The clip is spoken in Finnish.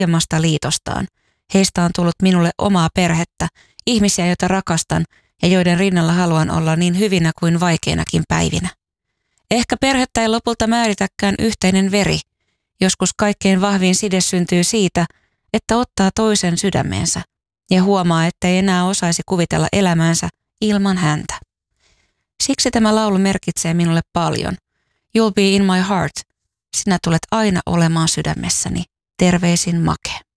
aiemmasta liitostaan. Heistä on tullut minulle omaa perhettä, ihmisiä, joita rakastan ja joiden rinnalla haluan olla niin hyvinä kuin vaikeinakin päivinä. Ehkä perhettä ei lopulta määritäkään yhteinen veri. Joskus kaikkein vahvin side syntyy siitä, että ottaa toisen sydämeensä ja huomaa, ettei enää osaisi kuvitella elämäänsä ilman häntä. Siksi tämä laulu merkitsee minulle paljon. You'll be in my heart. Sinä tulet aina olemaan sydämessäni. Terveisin Make.